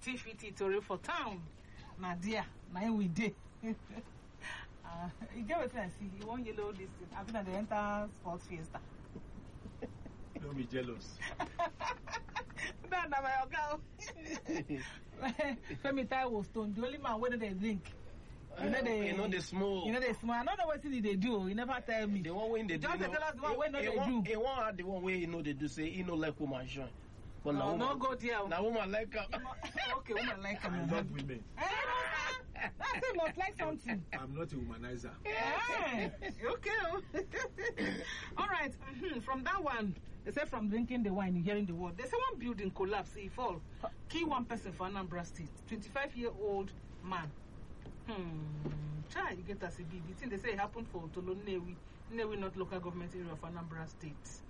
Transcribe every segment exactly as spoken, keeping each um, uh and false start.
fifty tori for town. Na dear, na we dey. Uh, you get what I see. You want yellow this thing. I've been at the enter sports fiesta. Don't be jealous. No, no, my girl. Femi Taiwo Stone, the only man where they drink. You know they, you know they small. You know they small. I don't know what thing they do. You never tell me. The one way they do. Just tell us the one way no they do. The one the one way you know they do say you know like woman join. But no, no go there. Now woman like her. Okay, woman like her. I love women. That's it. Must like something. I'm not a womanizer. Yeah. Okay. All right. Mm-hmm. From that one, they say from drinking the wine, hearing the word. They say one building collapse, he fall. Key one person for Anambra State. twenty-five-year-old man. Hmm. Try you get a C B. The thing they say it happened for Tolo Newi, Newi not local government area of Anambra State.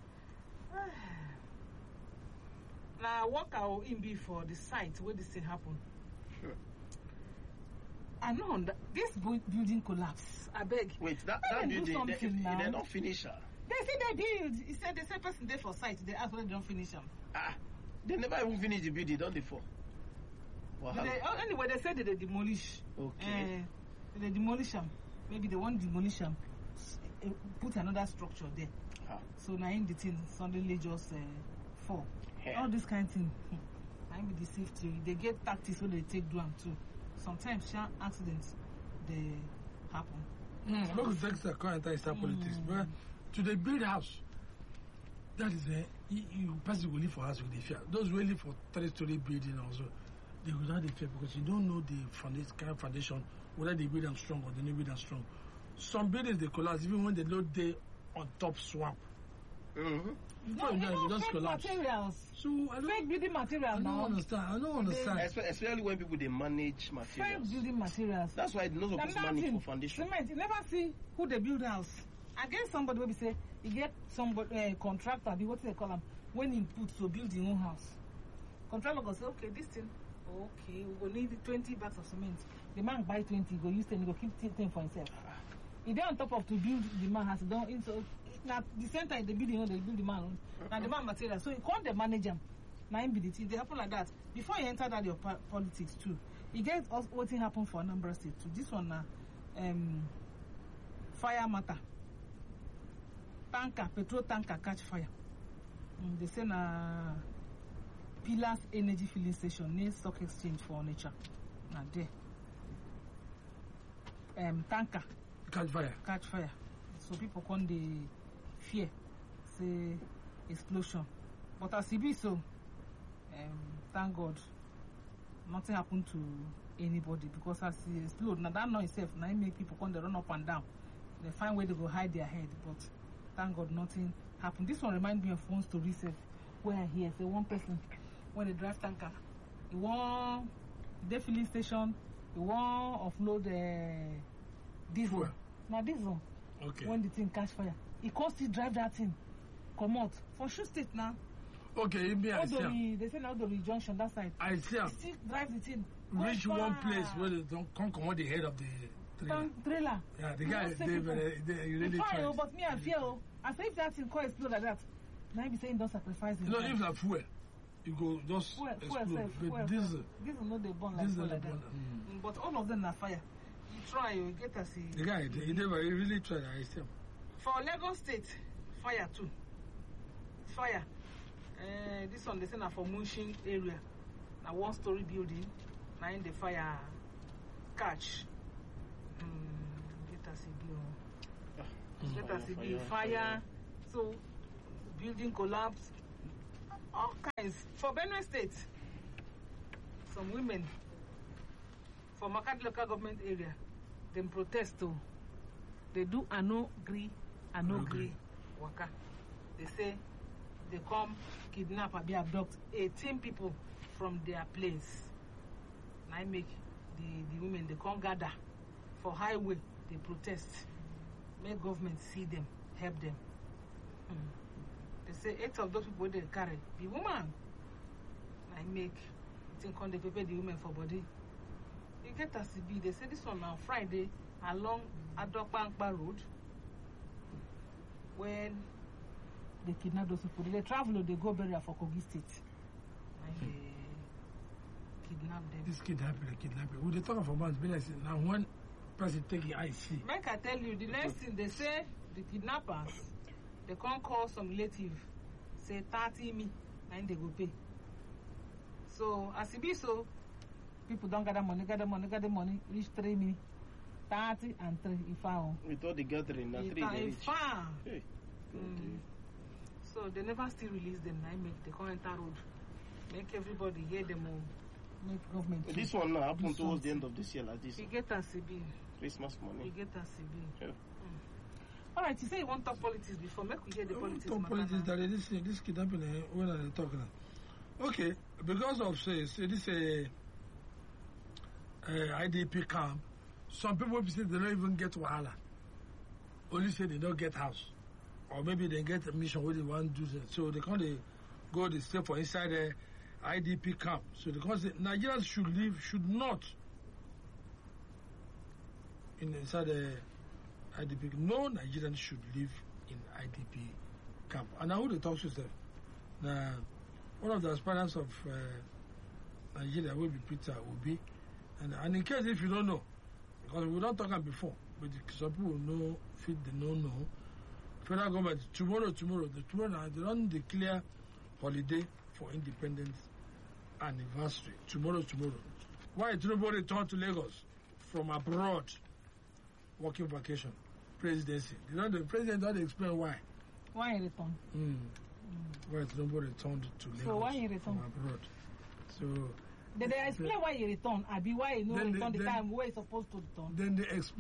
Now, what can in be for the site where this thing happened? Sure. I know that this building collapse. I beg. Wait, that, that building, they, they don't finish her. They say they build. He said they say person there for site. They ask why they don't finish them. Ah, they never even finish the building, don't they? For. Wow. They, oh, anyway, they said that they demolish. Okay. Uh, they demolish them. Maybe they want to demolish them. Uh, put another structure there. Ah. So now in the thing suddenly just uh, fall. Yeah. All this kind of thing. I be deceived too. They get tactics when they take do them too. Sometimes sharp accidents they happen. Mm. Look, vex the current inside mm. politics. But to the build house, that is a you, you person will live for house with the fear. Those who live for three-story building also, they will not fear because you don't know the foundation, kind of foundation, whether they build them strong or they don't build them strong. Some buildings they collapse even when they load they on top swamp. Mm-hmm. No, you know, just fake collapse. Materials. So I don't, fake building materials. I don't now. understand. I don't understand. Especially when people they manage materials. Fake building materials. That's why they not supposed to manage for foundation. Cement. You never see who they build house. Against somebody will be say you get somebody uh, contractor. Be what they call them when he put to build your own house. Contractor go say okay this thing. Okay, we go need twenty bags of cement. The man buy twenty. Go use ten. He go keep ten for himself. He dey on top of to build the man has done into. Now the center in the building, they build the man. Now the man material. So you call the manager. Now in the thing, they happen like that. Before you enter that your po politics too, you get us what thing happen for Anambra State too. This one now, um, fire matter. Tanker, petrol tanker catch fire. Um, they say na Pillars Energy Filling Station near Stock Exchange for nature. Now there, um, tanker catch fire. Catch fire. So people come the fear, say explosion. But as it be so, um, thank God, nothing happened to anybody because as it explode, now that noise itself, now it make people come they run up and down. They find where they go hide their head, but thank God nothing happened. This one reminds me of one story itself, where I hear say one person when they drive tanker, he want the filling station, he want offload uh, diesel. Fuel. Now diesel. Okay. When the thing catch fire, he can't still drive that thing. Come out for Shu State now. Okay, me I see. They say now the junction that side. I see. He still drive the thing. Reach one place where they don't come come on the head of the trailer. trailer. Yeah, the guy they, they, they really try. tried. But me I fear. Oh, I say if that thing can explode like that, now he be saying don't sacrifice it. You know, if that fuel, you go just fuel, explode. Fuel, safe, but fuel, diesel, diesel not the burn like, diesel like that. Mm. But all of them are fire. You try, you get us. The guy, he never, he really tried. I see. For Lagos State, fire too. Fire. Uh, this one they say now for Mushin area. Now one story building. Now in the fire catch. Mm, get us a bill. Get us a bill. Fire. So building collapse. All kinds. For Benue State, some women for Makati local government area, them protest too. They do a no agree, a no agree waka. They say they come kidnap or be abduct eighteen people from their place. Now I make the, the women they come gather for highway, they protest. Make government see them, help them. Hmm. They say eight of those people they carry the woman. I make think on the prepare the women for body. You get a C B, they say this one on Friday along Adokpankpa Road when they kidnap those people. They travel or they go burial for Kogi State. And they kidnap them. This kidnapping, the kidnapping. We dey talk for months, but I say now one person taking I see. Make I tell you, the next thing they say, the kidnappers, they can't call some relative, say thirty me, and they go pay. So as it be so, people don't gather money, gather money, gather money, reach three me, thirty and three if I own. With all the gathering, now three they reach. If I Hey. Mm. So they never still release them. I make the current road. Make everybody hear them all. Make government. But this one now happened This towards one. the end of this year like this. We get a C B. Christmas We money. get a C B. Yeah. Mm. All right, you say you want to talk politics before. Make we hear the politics. Talk matter politics now. that this this kidnapping eh, when are they talking now? Okay, because of say, say this a uh, uh, I D P camp, some people say they don't even get wahala. Only say they don't get house, or maybe they get a mission where they want to do that. So they can't they go they stay for inside the I D P camp. So they can't say Nigerians should live should not in inside the I D P. No Nigerians should live in I D P camp. And now who they talk to them? Now, one of the aspirants of uh, Nigeria will be Peter Obi. And, and in case if you don't know, because we don't talk about before, but some people know, fit the no know. Federal government, tomorrow, tomorrow, the tomorrow, they don't declare holiday for independence anniversary. Tomorrow, tomorrow. Why did nobody return to Lagos from abroad? Working vacation, presidency. You know, the president doesn't explain why. Why he return? Mm. Why did nobody returned to Lagos So why he from return? abroad? So Did they explain why he return? Abi why he no Then they- return the then- time where he supposed to return? then they explain.